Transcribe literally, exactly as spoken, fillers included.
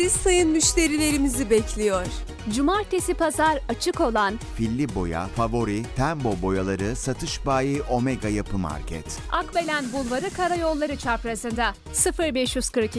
sürpriz sayın müşterilerimizi bekliyor. Cumartesi pazar açık olan Filli Boya, Favori, Tembo boyaları satış bayi Omega Yapı Market. Akbelen Bulvarı Karayolları çaprazında sıfır beş kırk iki